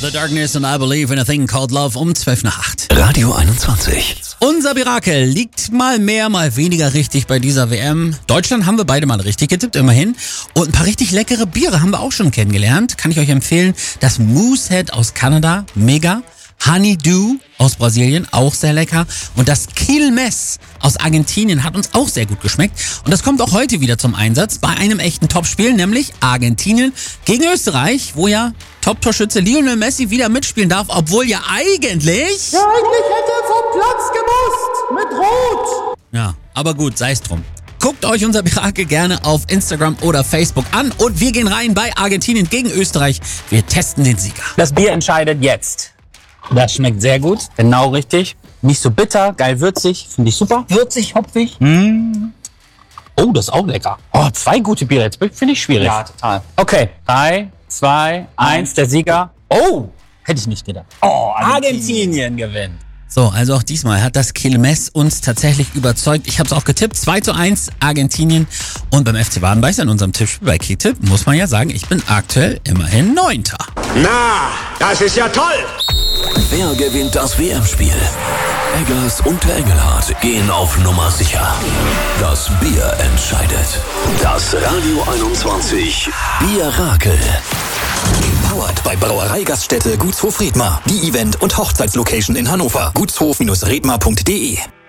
The Darkness and I Believe in a Thing Called Love um 7:55. Radio 21. Unser Mirakel liegt mal mehr, mal weniger richtig bei dieser WM. Deutschland haben wir beide mal richtig getippt, immerhin. Und ein paar richtig leckere Biere haben wir auch schon kennengelernt. Kann ich euch empfehlen. Das Moosehead aus Kanada, mega. Honeydew aus Brasilien, auch sehr lecker. Und das Quilmes aus Argentinien hat uns auch sehr gut geschmeckt. Und das kommt auch heute wieder zum Einsatz bei einem echten Topspiel, nämlich Argentinien gegen Österreich, wo ja Top-Torschütze Lionel Messi wieder mitspielen darf, obwohl ja eigentlich... Ja, eigentlich hätte er vom Platz gemusst. Mit Rot. Ja, aber gut, sei es drum. Guckt euch unser Mirakel gerne auf Instagram oder Facebook an und wir gehen rein bei Argentinien gegen Österreich. Wir testen den Sieger. Das Bier entscheidet jetzt. Das schmeckt sehr gut, genau richtig. Nicht so bitter, geil würzig, finde ich super. Würzig, hopfig. Oh, das ist auch lecker. Oh, 2 gute Biere, jetzt finde ich schwierig. Ja, total. Okay, 3, 2, 1, der Sieger. Oh, hätte ich nicht gedacht. Oh, Argentinien gewinnt. So, also auch diesmal hat das Quilmes uns tatsächlich überzeugt. Ich habe es auch getippt, 2:1 Argentinien. Und beim FC Baden-Beißer in unserem Tippspiel bei Kicktipp muss man ja sagen, ich bin aktuell immerhin 9. Na, das ist ja toll! Wer gewinnt das WM-Spiel? Eggers und der Engelhardt gehen auf Nummer sicher. Das Bier entscheidet. Das Radio 21 Bierrakel. Powered bei Brauereigaststätte Gutshof Redmar. Die Event- und Hochzeitslocation in Hannover. Gutshof-redmar.de